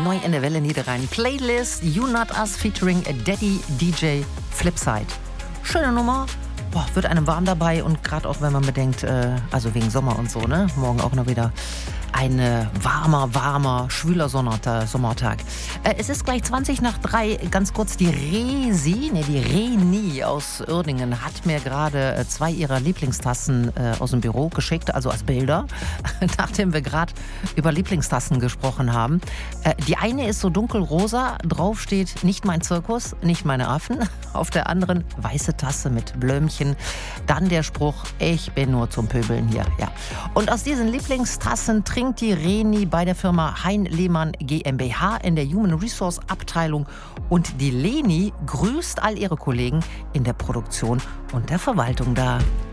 neu in der Welle Niederrhein. Playlist You Not Us featuring Daddy DJ Flipside. Schöne Nummer. Boah, wird einem warm dabei und gerade auch wenn man bedenkt, also wegen Sommer und so, ne? Morgen auch noch wieder ein warmer, schwüler Sommertag. Es ist gleich 3:20. Ganz kurz, die Reni aus Uerdingen hat mir gerade 2 ihrer Lieblingstassen aus dem Büro geschickt, also als Bilder, nachdem wir gerade über Lieblingstassen gesprochen haben. Die eine ist so dunkelrosa, drauf steht nicht mein Zirkus, nicht meine Affen. Auf der anderen weiße Tasse mit Blömchen. Dann der Spruch, ich bin nur zum Pöbeln hier. Ja. Und aus diesen Lieblingstassen trinkt die Reni bei der Firma Hein-Lehmann GmbH in der Human Resource Abteilung. Und die Leni grüßt all ihre Kollegen in der Produktion und der Verwaltung da.